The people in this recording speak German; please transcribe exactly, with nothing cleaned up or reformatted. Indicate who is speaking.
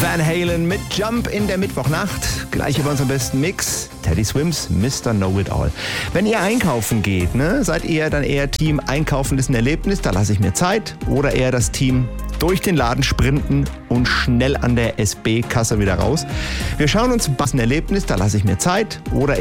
Speaker 1: Van Halen mit Jump in der Mittwochnacht. Gleich über unseren besten Mix. Teddy Swims, Mister Know-It-All. Wenn ihr einkaufen geht, ne, seid ihr dann eher Team Einkaufen ist ein Erlebnis, da lasse ich mir Zeit? Oder eher das Team durch den Laden sprinten und schnell an der S B-Kasse wieder raus? Wir schauen uns, was ein Erlebnis, da lasse ich mir Zeit? Oder